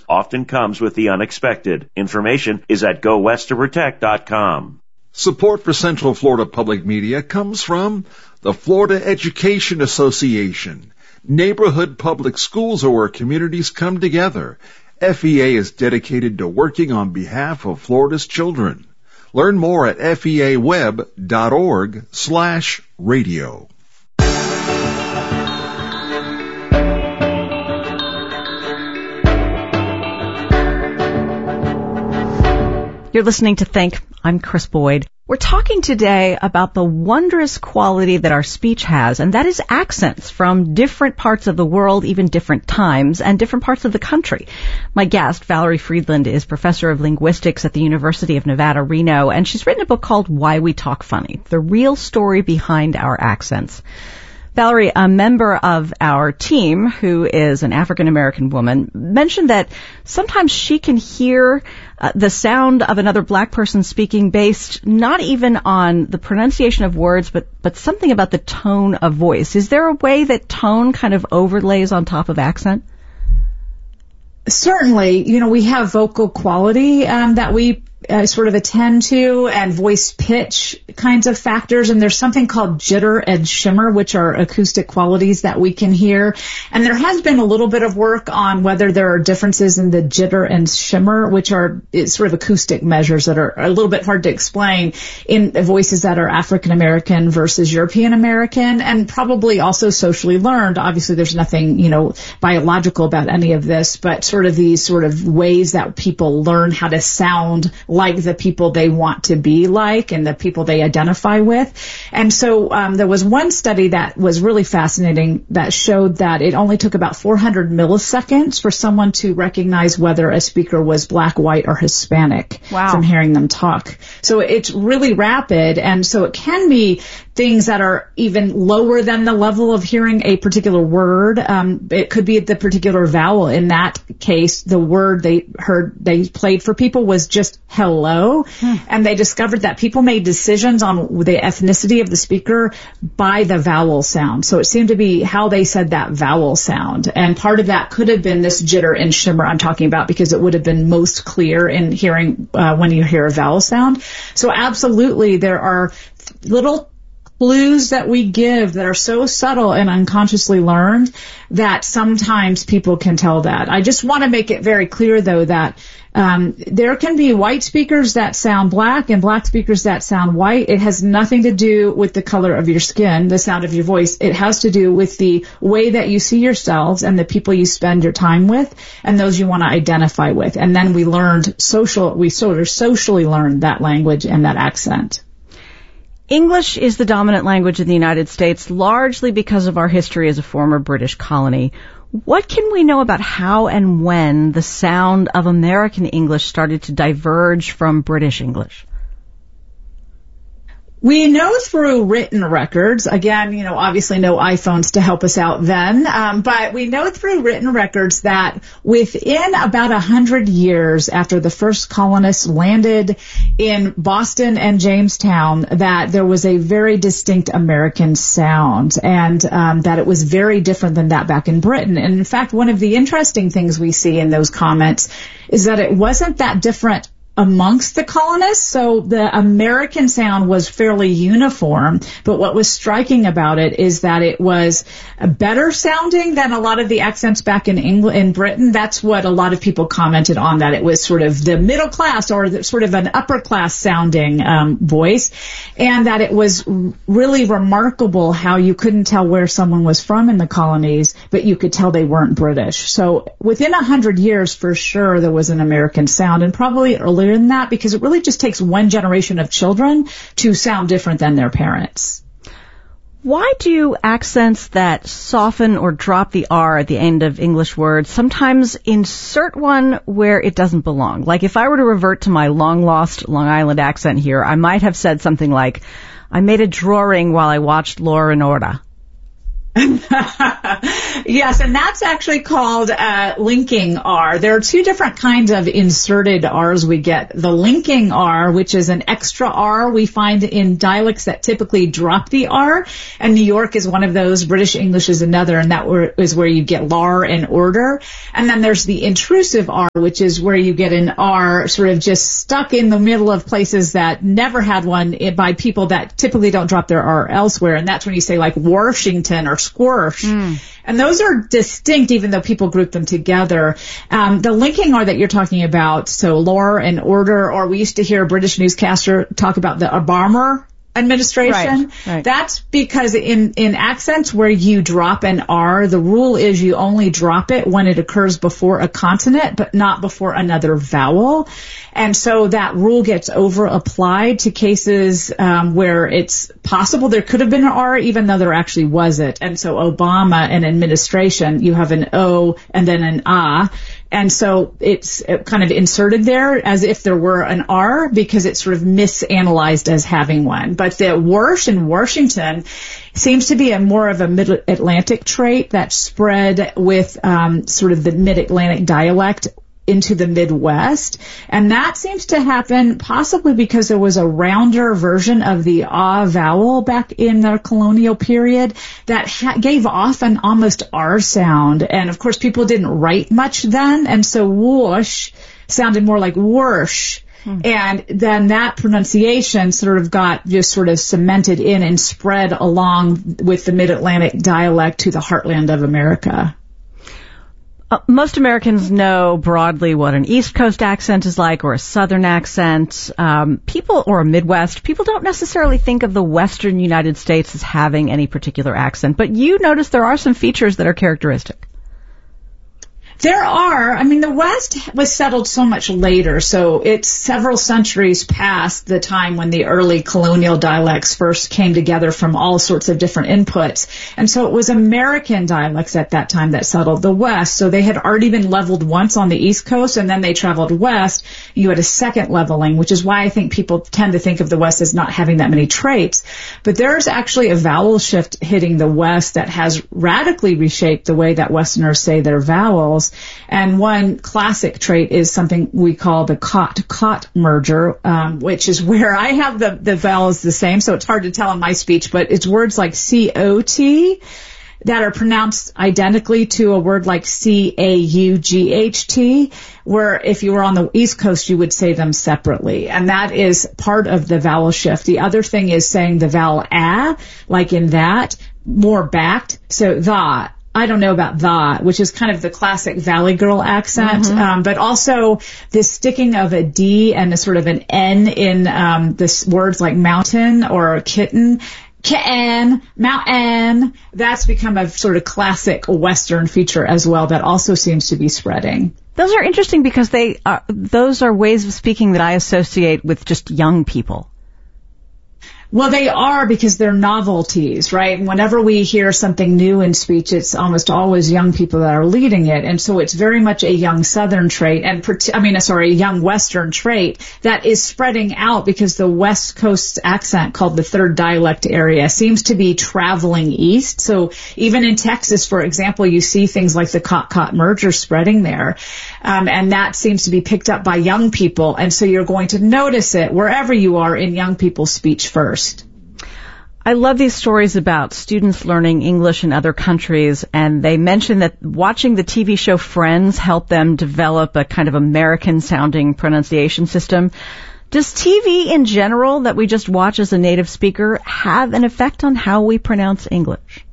often comes with the unexpected. Information is at GoWestToProtect.com. Support for Central Florida Public Media comes from the Florida Education Association. Neighborhood public schools are where communities come together. FEA is dedicated to working on behalf of Florida's children. Learn more at feaweb.org/radio. You're listening to Think. I'm Chris Boyd. We're talking today about the wondrous quality that our speech has, and that is accents from different parts of the world, even different times, and different parts of the country. My guest, Valerie Friedland, is professor of linguistics at the University of Nevada, Reno, and she's written a book called Why We Talk Funny, the real story behind our accents. Valerie, a member of our team, who is an African-American woman, mentioned that sometimes she can hear the sound of another black person speaking based not even on the pronunciation of words, but something about the tone of voice. Is there a way that tone kind of overlays on top of accent? Certainly. We have vocal quality that we sort of attend to, and voice pitch kinds of factors, and there's something called jitter and shimmer, which are acoustic qualities that we can hear. And there has been a little bit of work on whether there are differences in the jitter and shimmer, which are sort of acoustic measures that are a little bit hard to explain in voices that are African American versus European American, and probably also socially learned. Obviously there's nothing, biological about any of this, but sort of these sort of ways that people learn how to sound like the people they want to be like and the people they identify with. And so there was one study that was really fascinating that showed that it only took about 400 milliseconds for someone to recognize whether a speaker was black, white, or Hispanic from hearing them talk. So it's really rapid, and so it can be things that are even lower than the level of hearing a particular word. It could be the particular vowel. In that case, the word they played for people was just hello. And they discovered that people made decisions on the ethnicity of the speaker by the vowel sound. So it seemed to be how they said that vowel sound. And part of that could have been this jitter and shimmer I'm talking about, because it would have been most clear in hearing when you hear a vowel sound. So absolutely, there are little clues that we give that are so subtle and unconsciously learned that sometimes people can tell that. I just want to make it very clear, though, that there can be white speakers that sound black and black speakers that sound white. It has nothing to do with the color of your skin, the sound of your voice. It has to do with the way that you see yourselves and the people you spend your time with and those you want to identify with. And then we sort of socially learned that language and that accent. English is the dominant language in the United States, largely because of our history as a former British colony. What can we know about how and when the sound of American English started to diverge from British English? We know through written records, again, obviously no iPhones to help us out then, but we know through written records that within about 100 years after the first colonists landed in Boston and Jamestown, that there was a very distinct American sound, and that it was very different than that back in Britain. And in fact, one of the interesting things we see in those comments is that it wasn't that different amongst the colonists. So the American sound was fairly uniform, but what was striking about it is that it was better sounding than a lot of the accents back in England, in Britain. That's what a lot of people commented on, that it was sort of the middle class or sort of an upper class sounding voice, and that it was really remarkable how you couldn't tell where someone was from in the colonies, but you could tell they weren't British. So within 100 years, for sure, there was an American sound, and probably earlier than that, because it really just takes one generation of children to sound different than their parents. Why do accents that soften or drop the R at the end of English words sometimes insert one where it doesn't belong? Like if I were to revert to my long-lost Long Island accent here, I might have said something like, I made a drawing while I watched Law and Order. Yes, and that's actually called linking R. There are two different kinds of inserted R's we get. The linking R, which is an extra R we find in dialects that typically drop the R, and New York is one of those, British English is another, and that is where you get lar and order. And then there's the intrusive R, which is where you get an R sort of just stuck in the middle of places that never had one by people that typically don't drop their R elsewhere, and that's when you say like Washington or squirsh. And those are distinct, even though people group them together. The linking R that you're talking about, so lar and order, or we used to hear a British newscaster talk about the Obama administration. Right. That's because in accents where you drop an R, the rule is you only drop it when it occurs before a consonant, but not before another vowel. And so that rule gets over applied to cases where it's possible there could have been an R even though there actually wasn't. And so Obama and administration, you have an O and then an A. And so it's kind of inserted there as if there were an R because it's sort of misanalyzed as having one. But the Warsh in Washington seems to be a more of a mid-Atlantic trait that spread with sort of the mid-Atlantic dialect into the Midwest. And that seems to happen possibly because there was a rounder version of the ah vowel back in the colonial period that gave off an almost R sound. And of course people didn't write much then, and so whoosh sounded more like whoosh. And then that pronunciation sort of got just sort of cemented in and spread along with the mid-Atlantic dialect to the heartland of America. Most Americans know broadly what an East Coast accent is like or a Southern accent. Or a Midwest. People don't necessarily think of the Western United States as having any particular accent, but you notice there are some features that are characteristic. There are. I mean, the West was settled so much later, so it's several centuries past the time when the early colonial dialects first came together from all sorts of different inputs. And so it was American dialects at that time that settled the West. So they had already been leveled once on the East Coast, and then they traveled west. You had a second leveling, which is why I think people tend to think of the West as not having that many traits. But there's actually a vowel shift hitting the West that has radically reshaped the way that Westerners say their vowels. And one classic trait is something we call the cot-cot merger, which is where I have the vowels the same, so it's hard to tell in my speech, but it's words like C-O-T that are pronounced identically to a word like C-A-U-G-H-T, where if you were on the East Coast, you would say them separately. And that is part of the vowel shift. The other thing is saying the vowel A, like in that, more backed, so the. I don't know about the, which is kind of the classic Valley Girl accent, but also this sticking of a D and a sort of an N in this words like mountain or kitten. Kitten, mountain. That's become a sort of classic Western feature as well that also seems to be spreading. Those are interesting because those are ways of speaking that I associate with just young people. Well, they are because they're novelties, right? And whenever we hear something new in speech, it's almost always young people that are leading it. And so it's very much a young Southern trait a young Western trait that is spreading out because the West Coast accent called the third dialect area seems to be traveling east. So even in Texas, for example, you see things like the cot-cot merger spreading there. And that seems to be picked up by young people. And so you're going to notice it wherever you are in young people's speech first. I love these stories about students learning English in other countries, and they mention that watching the TV show Friends helped them develop a kind of American-sounding pronunciation system. Does TV in general that we just watch as a native speaker have an effect on how we pronounce English?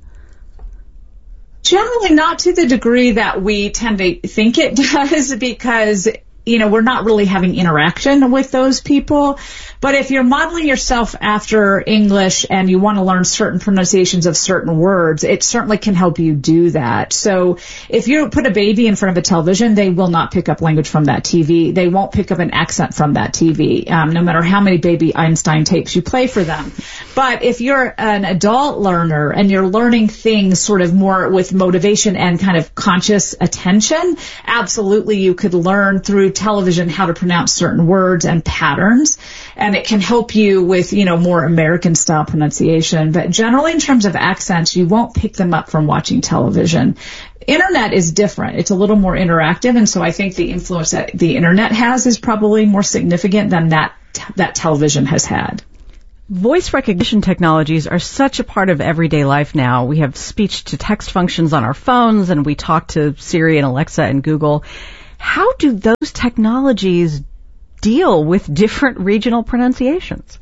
Generally not to the degree that we tend to think it does because, we're not really having interaction with those people. But if you're modeling yourself after English and you want to learn certain pronunciations of certain words, it certainly can help you do that. So if you put a baby in front of a television, they will not pick up language from that TV. They won't pick up an accent from that TV, no matter how many Baby Einstein tapes you play for them. But if you're an adult learner and you're learning things sort of more with motivation and kind of conscious attention, absolutely you could learn through television how to pronounce certain words and patterns. and it can help you with, more American style pronunciation. But generally in terms of accents, you won't pick them up from watching television. Internet is different. It's a little more interactive, and so I think the influence that the internet has is probably more significant than that television has had. Voice recognition technologies are such a part of everyday life now. We have speech-to-text functions on our phones, and we talk to Siri and Alexa and Google. How do those technologies deal with different regional pronunciations?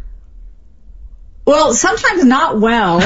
Well, sometimes not well.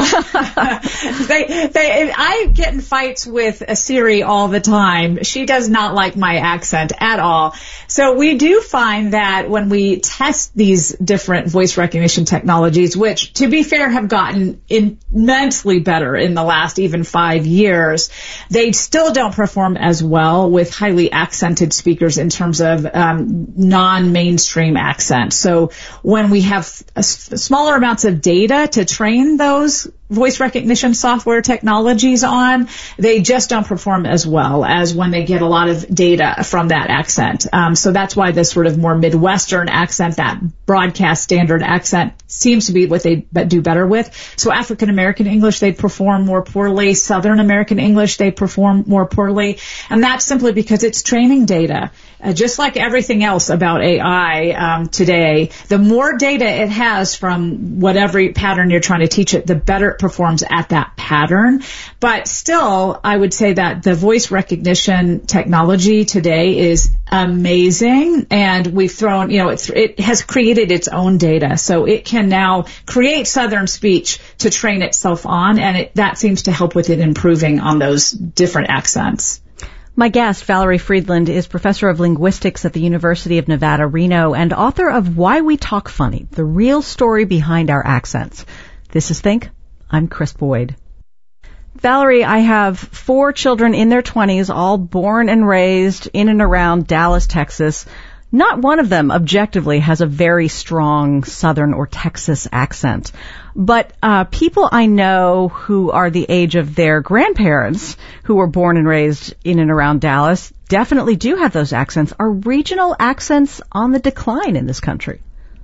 I get in fights with Siri all the time. She does not like my accent at all. So we do find that when we test these different voice recognition technologies, which, to be fair, have gotten immensely better in the last even 5 years, they still don't perform as well with highly accented speakers in terms of non-mainstream accents. So when we have smaller amounts of data to train those voice recognition software technologies on, they just don't perform as well as when they get a lot of data from that accent. So that's why this sort of more Midwestern accent, that broadcast standard accent, seems to be what they do better with. So African American English, they perform more poorly. Southern American English, they perform more poorly. And that's simply because it's training data. Just like everything else about AI today, the more data it has from whatever pattern you're trying to teach it, the better it performs at that pattern. But still, I would say that the voice recognition technology today is amazing, and we've thrown, it has created its own data, so it can now create Southern speech to train itself on, and that seems to help with it improving on those different accents. My guest, Valerie Friedland, is professor of linguistics at the University of Nevada, Reno, and author of Why We Talk Funny, the real story behind our accents. This is Think. I'm Chris Boyd. Valerie, I have 4 children in their 20s, all born and raised in and around Dallas, Texas. Not one of them objectively has a very strong Southern or Texas accent. But people I know who are the age of their grandparents, who were born and raised in and around Dallas, definitely do have those accents. Are regional accents on the decline in this country?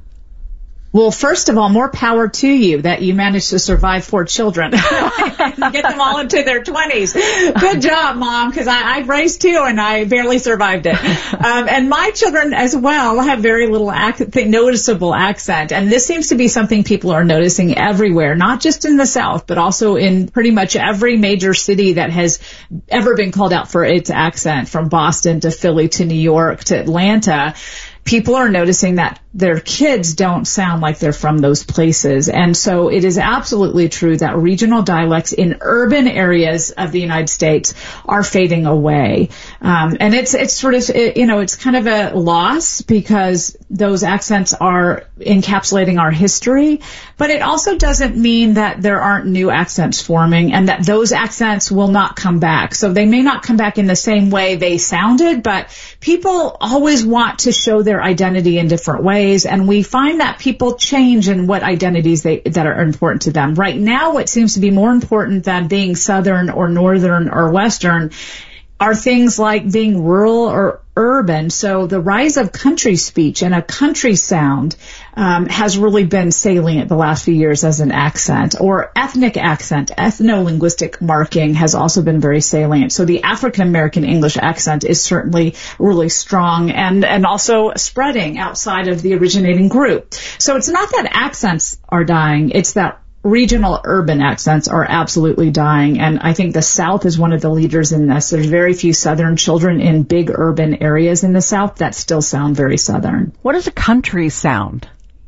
Well, first of all, more power to you that you managed to survive 4 children and get them all into their 20s. Good job, Mom, because I've raised 2 and I barely survived it. And my children as well have very little noticeable accent. And this seems to be something people are noticing everywhere, not just in the South, but also in pretty much every major city that has ever been called out for its accent, from Boston to Philly to New York to Atlanta. People are noticing that their kids don't sound like they're from those places. And so it is absolutely true that regional dialects in urban areas of the United States are fading away. And it's sort of, it's kind of a loss because those accents are encapsulating our history. But it also doesn't mean that there aren't new accents forming and that those accents will not come back. So they may not come back in the same way they sounded, but people always want to show their identity in different ways. And we find that people change in what identities that are important to them. Right now, what seems to be more important than being Southern or Northern or Western are things like being rural or urban. So the rise of country speech and a country sound has really been salient the last few years as an accent, or ethnic accent. Ethno-linguistic marking has also been very salient. So the African American English accent is certainly really strong and also spreading outside of the originating group. So it's not that accents are dying, it's that regional urban accents are absolutely dying, and I think the South is one of the leaders in this. There's very few Southern children in big urban areas in the South that still sound very Southern. What does a country sound?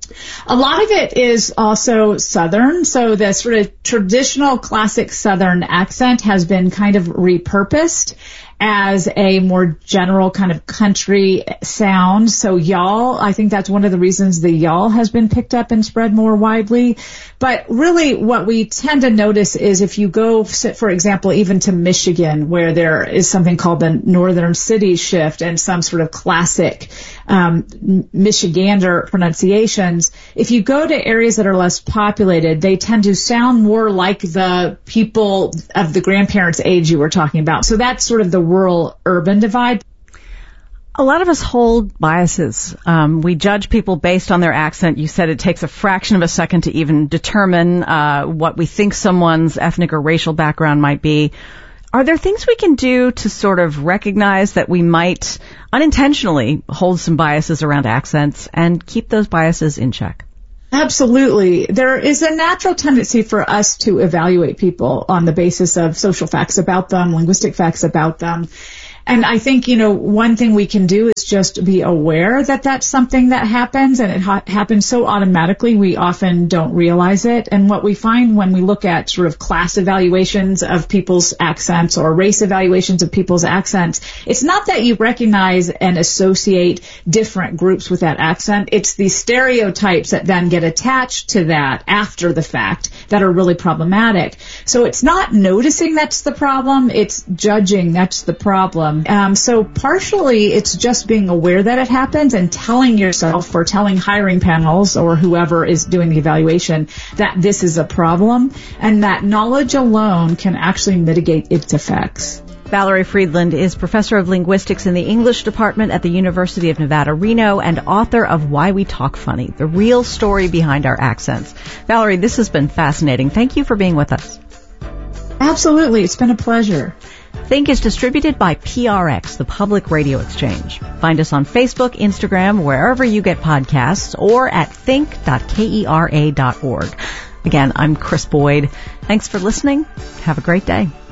A lot of it is also Southern, so the sort of traditional classic Southern accent has been kind of repurposed as a more general kind of country sound. So y'all, I think that's one of the reasons the y'all has been picked up and spread more widely. But really what we tend to notice is if you go, for example, even to Michigan, where there is something called the Northern City Shift and some sort of classic Michigander pronunciations, if you go to areas that are less populated, they tend to sound more like the people of the grandparents' age you were talking about. So that's sort of the rural-urban divide. A lot of us hold biases. We judge people based on their accent. You said it takes a fraction of a second to even determine what we think someone's ethnic or racial background might be. Are there things we can do to sort of recognize that we might unintentionally hold some biases around accents and keep those biases in check? Absolutely. There is a natural tendency for us to evaluate people on the basis of social facts about them, linguistic facts about them. And I think, one thing we can do is just be aware that that's something that happens, and it happens so automatically we often don't realize it. And what we find when we look at sort of class evaluations of people's accents or race evaluations of people's accents, it's not that you recognize and associate different groups with that accent. It's the stereotypes that then get attached to that after the fact that are really problematic. So it's not noticing that's the problem, it's judging that's the problem. So partially it's just being aware that it happens and telling yourself or telling hiring panels or whoever is doing the evaluation that this is a problem, and that knowledge alone can actually mitigate its effects. Valerie Friedland is professor of linguistics in the English department at the University of Nevada, Reno, and author of Why We Talk Funny, the real story behind our accents. Valerie, this has been fascinating. Thank you for being with us. Absolutely. It's been a pleasure. Think is distributed by PRX, the Public Radio Exchange. Find us on Facebook, Instagram, wherever you get podcasts, or at think.kera.org. Again, I'm Chris Boyd. Thanks for listening. Have a great day.